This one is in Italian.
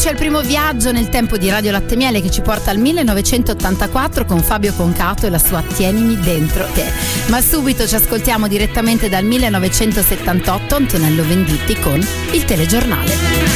Eccoci al primo viaggio nel tempo di Radio Latte Miele, che ci porta al 1984 con Fabio Concato e la sua Tienimi dentro te. Ma subito ci ascoltiamo direttamente dal 1978 Antonello Venditti con Il telegiornale.